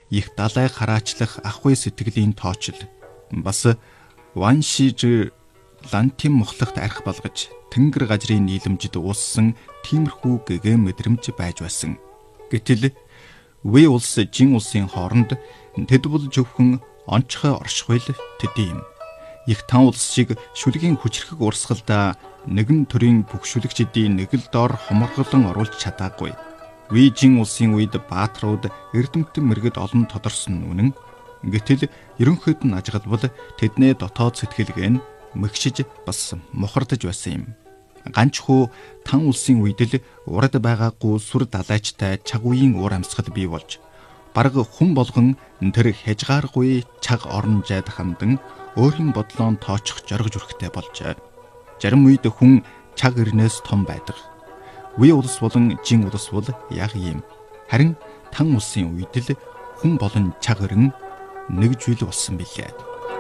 их далай хараачлах ахуй сэтгэлийн тоочл бас Ваншиж лантим мухлагт арх болгож тэнгэр газрын нийлэмжид ууссан тиймэрхүү гэгээн мэдрэмж байж байсан. Гэтэл Вэй улс Жин улсын хооронд тэд бол зөвхөн онцгой оршихуйл төдий юм. Их тан улс шиг шүлгийн хүчрхэг урсгалдаа нэгэн төрлийн бүхшүлэгчдийн нэг л доор хоморголон оруулж чадаагүй. Вэй Жин улсын үед баатрууд эрдэмтэн мэрэгд олон тодорсон үнэн. Гэтэл ерөнхийд нь ажиглбал тэдний дотоод сэтгэлгээ нь мэгшиж бас мухардж байсан юм. Ганчхүү тан улсын үед л урад байгаагүй сүр далайчтай чаг үеийн уур амьсгал бий болж бараг хүн болгон тэр хязгааргүй чаг орон жайд хамдан өөрийн бодлоон тоочих жоргож үрхтэй болжээ. Зарим үед хүн чаг ирнээс том байдаг. Вэй улс болон Жин улс бол яг ийм. Харин тан улсын үед л хүн болон чаг ирэн нэг зүйл болсон билээ.